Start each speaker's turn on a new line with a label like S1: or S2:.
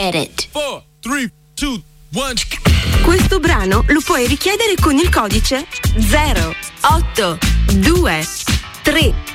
S1: Get it.
S2: 4, 3, 2, 1.
S3: Questo brano lo puoi richiedere con il codice 082 3